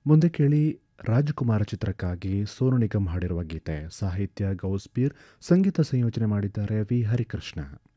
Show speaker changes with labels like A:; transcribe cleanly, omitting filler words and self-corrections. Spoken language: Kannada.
A: ಮುಂದೆ ಕೇಳಿ ರಾಜಕುಮಾರ ಚಿತ್ರಕ್ಕಾಗಿ ಸೋನು ನಿಗಮ್ ಹಾಡಿರುವ ಗೀತೆ. ಸಾಹಿತ್ಯ ಗೌಸ್ಪೀರ್, ಸಂಗೀತ ಸಂಯೋಜನೆ ಮಾಡಿದ್ದಾರೆ ವಿ ಹರಿಕೃಷ್ಣ.